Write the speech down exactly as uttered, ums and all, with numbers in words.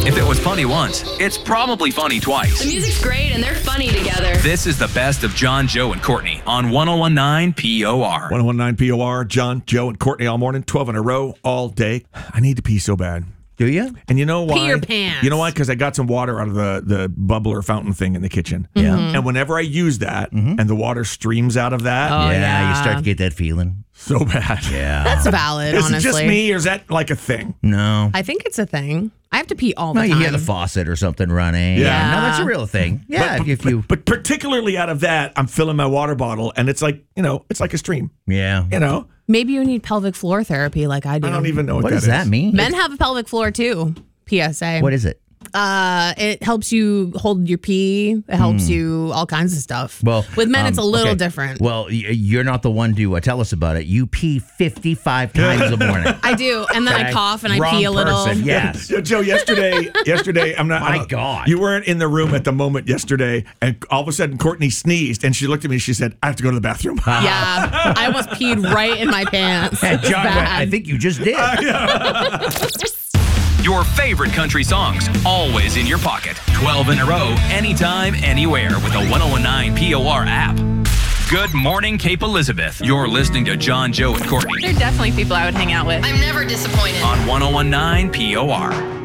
If it was funny once, it's probably funny The twice. music's great and they're funny together. This is the best of John, Joe, and Courtney on one oh one nine P O R. one oh one nine P O R, John, Joe, and Courtney all morning, twelve in a row, all day. I need to pee so bad. Do you? And you know why? Pee your pants. You know why? Because I got some water out of the, the bubbler fountain thing in the kitchen. Yeah. And whenever I use that and the water streams out of that, Oh, yeah, yeah. you start to get that feeling. so bad. Yeah. That's valid, Is honestly. it just me or is that like a thing? No. I think it's a thing. I have to pee all the No, time. you hear the faucet or something running. Yeah. No, that's a real thing. Yeah, But, if but, you. but particularly out of that, I'm filling my water bottle and it's like, you know, it's like a stream. Yeah. You know? Maybe you need pelvic floor therapy like I do. I don't even know what, What that does that is. mean? Men have a pelvic floor too. P S A. What is it? Uh, it helps you hold your pee. It helps you all kinds of stuff. Well, with men, um, it's a little okay. different. Well, y- you're not the one to uh, tell us about it. You pee fifty-five times a morning. I do, and then I Okay. cough and I Wrong pee a little. person. Yes. Yo, Joe, yesterday, yesterday, I'm not. My I'm- God. You weren't in the room at the moment yesterday, and all of a sudden, Courtney sneezed, and she looked at me. She said, "I have to go to the bathroom." Yeah, I almost peed right in my pants. Hey, It's John, bad. I think you just did. Your favorite country songs, always in your pocket. twelve in a row, anytime, anywhere with the one oh one nine P O R app. Good morning, Cape Elizabeth. You're listening to John, Joe, and Courtney They're definitely people I would hang out with. I'm never disappointed. on one oh one nine P O R.